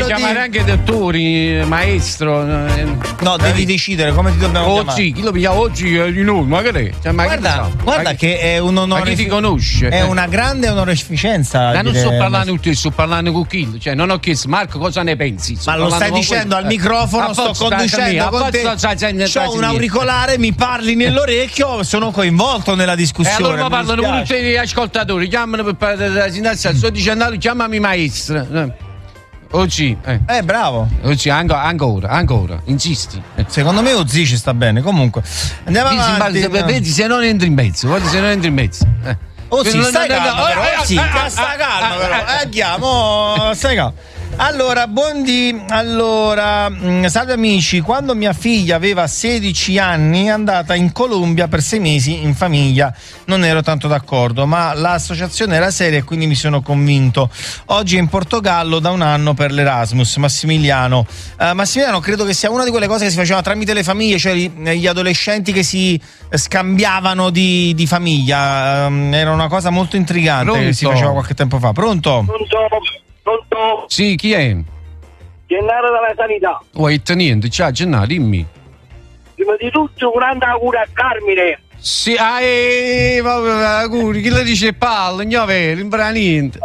chiamare anche dottori, maestro. No, devi decidere come ti dobbiamo chiamare. Oggi, chi lo piglia oggi di noi, magari. Cioè, Guarda che è un onore. Ma chi ti conosce? È una grande onorificenza. Ma non sto parlando con te, sto parlando con Kill. Cioè, non ho chiesto, Marco, cosa ne pensi? Ma lo stai dicendo al microfono, sto conducendo con te. C'ho un auricolare, mi parli nell'orecchio, sono coinvolto nella discussione. E allora parlano con tutti gli ascoltatori, chiamano per parlare della sindazione, sto dicendo, chiamami maestro. Oggi, bravo. Oggi ancora, insisti. Secondo me Ozzy ci sta bene. Comunque, andiamo avanti. Vedi, se non entri in mezzo, Ozzy, stai calmo, però. Stai calmo, però. Andiamo, stai calmo. Allora, salve amici, quando mia figlia aveva 16 anni è andata in Colombia per 6 mesi in famiglia. Non ero tanto d'accordo, ma l'associazione era seria e quindi mi sono convinto. Oggi è in Portogallo da un anno per l'Erasmus. Massimiliano, credo che sia una di quelle cose che si faceva tramite le famiglie, cioè gli adolescenti che si scambiavano di famiglia. Era una cosa molto intrigante che si faceva qualche tempo fa. Pronto? Sì, chi è? Gennaro della Sanità. Niente, ciao Gennaro, dimmi. Prima di tutto un grande auguro a Carmine. Sì, auguri, chi lo dice palle, non impara niente.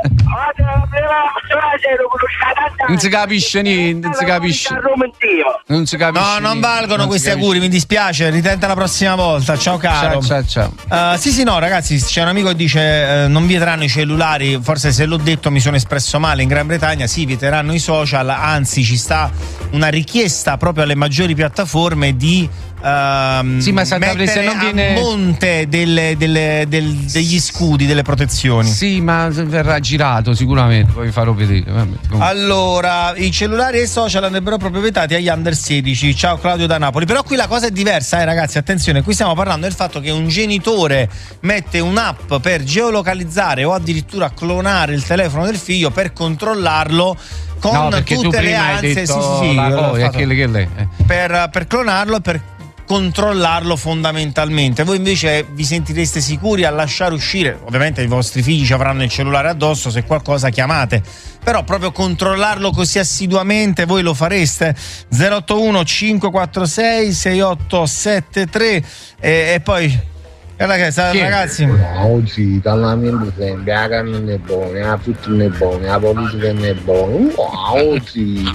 Non si capisce niente, non si capisce. No, non valgono questi auguri, mi dispiace, ritenta la prossima volta. Ciao caro. Ciao. Sì, no, ragazzi, c'è un amico che dice non vieteranno i cellulari, forse se l'ho detto mi sono espresso male. In Gran Bretagna sì, vieteranno i social, anzi ci sta una richiesta proprio alle maggiori piattaforme di sì, ma mettere non viene a monte degli scudi, delle protezioni. Sì, ma verrà girato sicuramente, poi vi farò vedere. Allora, i cellulari e i social andrebbero proprio vietati agli under 16. Ciao Claudio da Napoli. Però qui la cosa è diversa, ragazzi, attenzione, qui stiamo parlando del fatto che un genitore mette un'app per geolocalizzare o addirittura clonare il telefono del figlio per controllarlo con tutte le ansie, per clonarlo e per controllarlo fondamentalmente. Voi invece vi sentireste sicuri a lasciare uscire, ovviamente i vostri figli ci avranno il cellulare addosso, se qualcosa chiamate, però proprio controllarlo così assiduamente voi lo fareste? 081 546 6873 e poi ragazzi, oggi dall'ambiente sempre la carne non è buona, la frutta non è buona, la politica non è buona. Oggi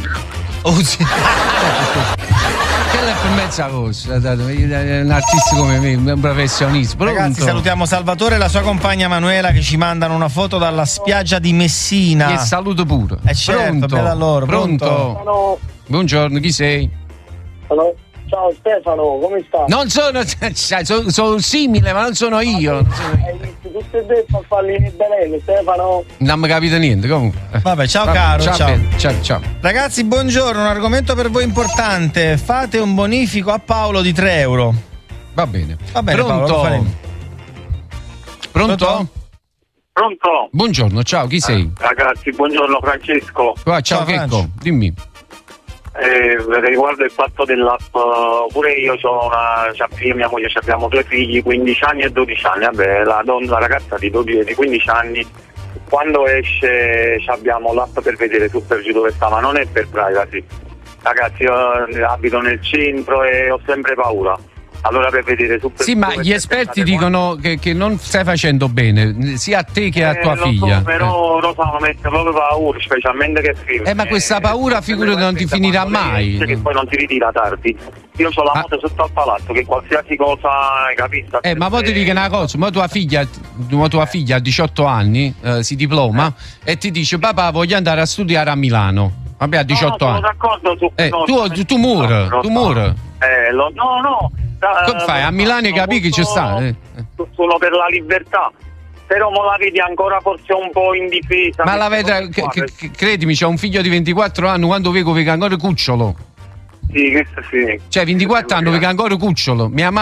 che è per mezza cosa, un artista come me, un professionista. Ragazzi, salutiamo Salvatore e la sua compagna Manuela che ci mandano una foto dalla spiaggia di Messina. E saluto pure. Certo, bella loro. Pronto? Buongiorno, chi sei? Allora. Ciao Stefano, come stai? Non sono simile, ma non sono io. Hai visto tutte e due farfalline belle, Stefano? Non mi capita niente, comunque. Vabbè, caro, ciao. Ragazzi, buongiorno, un argomento per voi importante. Fate un bonifico a Paolo di 3 euro. Va bene. Pronto? Paolo, Pronto? Pronto? Buongiorno, ciao, chi sei? Ragazzi, buongiorno Francesco. Ciao Checco, dimmi. Riguardo il fatto dell'app, pure io mia moglie abbiamo 2 figli, 15 anni e 12 anni. Vabbè, la ragazza di 15 anni, quando esce abbiamo l'app per vedere su per giù dove sta, ma non è per privacy. Ragazzi, io abito nel centro e ho sempre paura. Allora per vedere su per sì, ma gli esperti dicono che non stai facendo bene, sia a te che a tua figlia. So, però lo so, mette proprio paura, specialmente che film. Ma questa paura figurati non ti finirà mai. Che poi non ti ritira tardi. Io ho la moto sotto al palazzo, che qualsiasi cosa hai capito. Ma poi ti dico una cosa, ma tua figlia a 18 anni si diploma e ti dice papà voglio andare a studiare a Milano. Vabbè, a 18 anni. Sono d'accordo su tu mura. No. Come fai? A Milano capì che ci sta? Sono per la libertà. Però mo la vedi ancora forse un po' indifesa. Ma la vedrai, credimi, c'è un figlio di 24 anni, quando vedo ancora cucciolo. Sì, questo sì. Cioè 24 anni, vedo ancora cucciolo. Mia